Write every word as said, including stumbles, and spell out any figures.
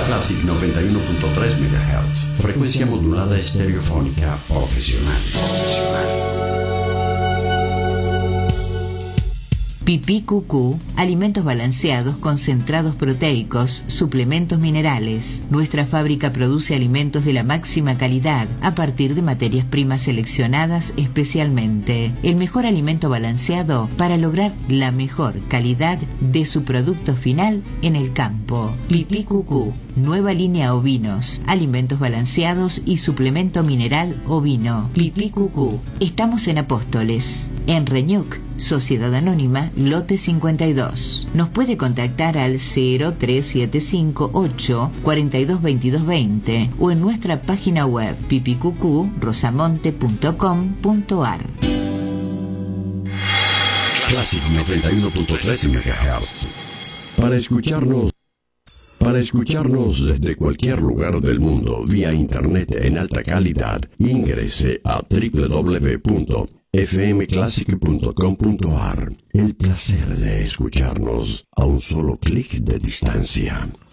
Classic noventa y uno punto tres megahertz. Frecuencia modulada estereofónica profesional. Pipí Cucú, alimentos balanceados, concentrados proteicos, suplementos minerales. Nuestra fábrica produce alimentos de la máxima calidad a partir de materias primas seleccionadas especialmente. El mejor alimento balanceado para lograr la mejor calidad de su producto final en el campo. Pipí Cucú, nueva línea ovinos, alimentos balanceados y suplemento mineral ovino. Pipí Cucú. Estamos en Apóstoles, en Reñuc, Sociedad Anónima, lote cincuenta y dos. Nos puede contactar al cero tres siete cinco ocho cuatro dos dos dos dos cero o en nuestra página web pipicucu rosamonte punto com punto ar. Classic noventa y uno punto tres megahertz. Para escucharnos, para escucharnos desde cualquier lugar del mundo vía internet en alta calidad, ingrese a doble u doble u doble u punto f m classic punto com punto ar. El placer de escucharnos a un solo clic de distancia.